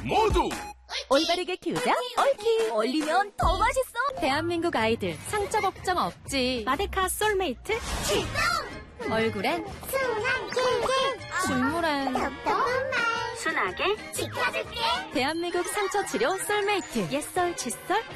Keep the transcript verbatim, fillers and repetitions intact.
모두 올바르게 키우자 옳키. 얼리면 더 맛있어. 대한민국 아이들 상처 걱정 없지. 마데카 솔메이트 출동. 얼굴엔 순한 킬킬. 식물엔 답답한 말. 순하게 지켜줄게. 대한민국 상처 치료 솔메이트. 옛설 칫솔